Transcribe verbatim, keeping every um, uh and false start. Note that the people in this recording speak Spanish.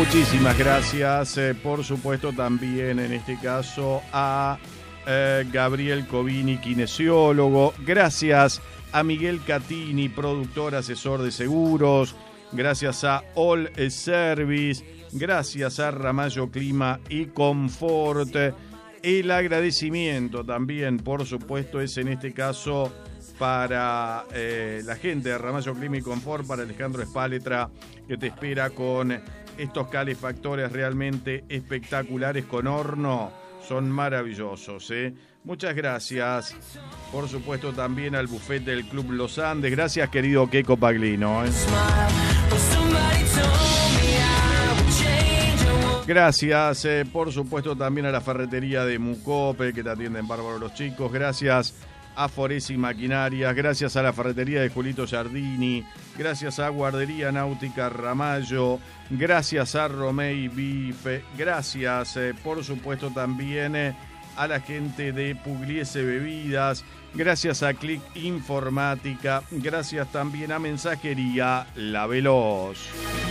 Muchísimas gracias, eh, por supuesto también en este caso a eh, Gabriel Covini, kinesiólogo. Gracias a Miguel Catini, productor, asesor de seguros. Gracias a All Service. Gracias a Ramallo Clima y Confort. El agradecimiento también, por supuesto, es en este caso para eh, la gente de Ramallo Clima y Confort, para Alejandro Espáletra, que te espera con estos calefactores realmente espectaculares con horno. Son maravillosos, ¿eh? Muchas gracias. Por supuesto también al buffet del Club Los Andes. Gracias, querido Keco Paglino, ¿eh? Gracias, eh, por supuesto también a la ferretería de Mucope, que te atienden bárbaro los chicos. Gracias a Foresi Maquinarias, gracias a la ferretería de Julito Giardini, gracias a Guardería Náutica Ramallo, gracias a Romei Bife, gracias eh, por supuesto también eh, a la gente de Pugliese Bebidas, gracias a Click Informática, gracias también a Mensajería La Veloz.